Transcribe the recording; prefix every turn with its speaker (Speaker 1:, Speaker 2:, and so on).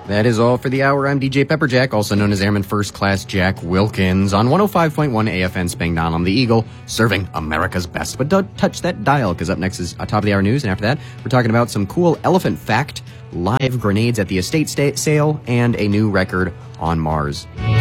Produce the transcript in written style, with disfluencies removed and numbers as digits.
Speaker 1: That is all for the hour. I'm DJ Pepperjack, also known as Airman First Class Jack Wilkins, on 105.1 AFN Spangdahlem on the Eagle, serving America's best. But don't touch that dial, because up next is top of the hour news, and after that, we're talking about some cool elephant fact, live grenades at the estate sale, and a new record on Mars.